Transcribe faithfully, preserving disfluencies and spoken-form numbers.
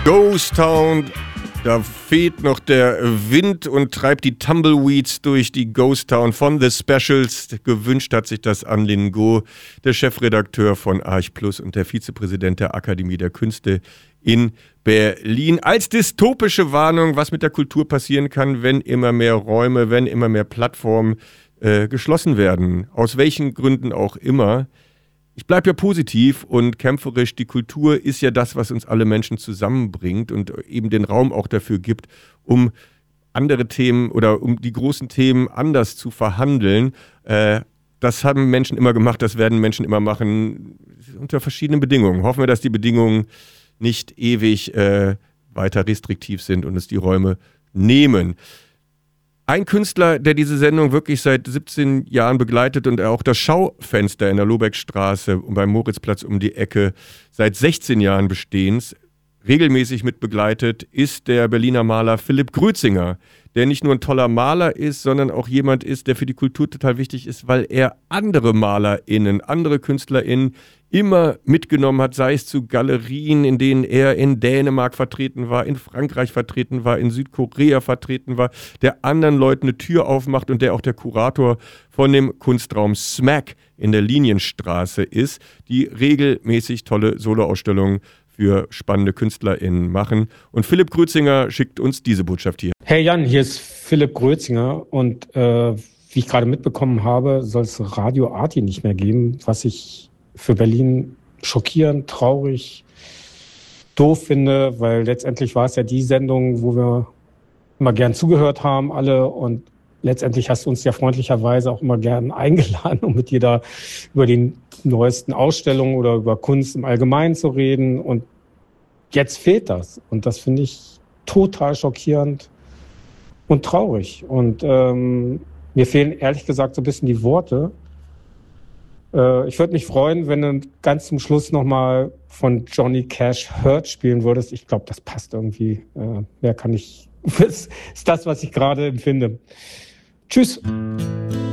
Ghost Town. Da fehlt noch der Wind und treibt die Tumbleweeds durch die Ghost Town von The Specials. Gewünscht hat sich das An Lin Go, der Chefredakteur von Arch Plus und der Vizepräsident der Akademie der Künste in Berlin. Als dystopische Warnung, was mit der Kultur passieren kann, wenn immer mehr Räume, wenn immer mehr Plattformen äh, geschlossen werden. Aus welchen Gründen auch immer. Ich bleibe ja positiv und kämpferisch. Die Kultur ist ja das, was uns alle Menschen zusammenbringt und eben den Raum auch dafür gibt, um andere Themen oder um die großen Themen anders zu verhandeln. Äh, das haben Menschen immer gemacht, das werden Menschen immer machen, unter verschiedenen Bedingungen. Hoffen wir, dass die Bedingungen nicht ewig äh, weiter restriktiv sind und es die Räume nehmen. Ein Künstler, der diese Sendung wirklich seit siebzehn Jahren begleitet und auch das Schaufenster in der Lobeckstraße und beim Moritzplatz um die Ecke seit sechzehn Jahren Bestehens regelmäßig mit begleitet, ist der Berliner Maler Philipp Grötzinger, der nicht nur ein toller Maler ist, sondern auch jemand ist, der für die Kultur total wichtig ist, weil er andere MalerInnen, andere KünstlerInnen immer mitgenommen hat, sei es zu Galerien, in denen er in Dänemark vertreten war, in Frankreich vertreten war, in Südkorea vertreten war, der anderen Leuten eine Tür aufmacht und der auch der Kurator von dem Kunstraum Smack in der Linienstraße ist, die regelmäßig tolle Soloausstellungen für spannende KünstlerInnen machen. Und Philipp Grötzinger schickt uns diese Botschaft hier. Hey Jan, hier ist Philipp Grötzinger und äh, wie ich gerade mitbekommen habe, soll es Radio Arti nicht mehr geben, was ich für Berlin schockierend, traurig, doof finde, weil letztendlich war es ja die Sendung, wo wir immer gern zugehört haben, alle, und letztendlich hast du uns ja freundlicherweise auch immer gern eingeladen, um mit dir da über die neuesten Ausstellungen oder über Kunst im Allgemeinen zu reden, und jetzt fehlt das, und das finde ich total schockierend und traurig, und ähm, mir fehlen ehrlich gesagt so ein bisschen die Worte. Ich würde mich freuen, wenn du ganz zum Schluss nochmal von Johnny Cash Hurt spielen würdest. Ich glaube, das passt irgendwie. Äh, mehr kann ich. Das ist das, was ich gerade empfinde. Tschüss.